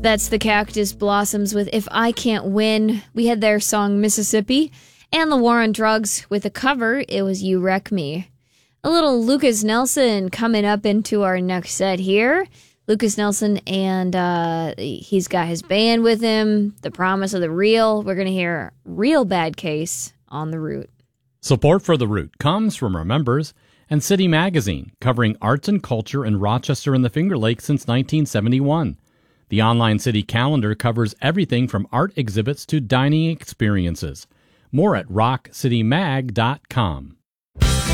That's the Cactus Blossoms with If I Can't Win. We had their song Mississippi. And the War on Drugs with a cover. It was You Wreck Me. A little Lucas Nelson coming up into our next set here. Lucas Nelson, and he's got his band with him. The Promise of the Real. We're going to hear Real Bad Case on The Root. Support for The Root comes from our members and City Magazine, covering arts and culture in Rochester and the Finger Lakes since 1971. The online city calendar covers everything from art exhibits to dining experiences. More at rockcitymag.com.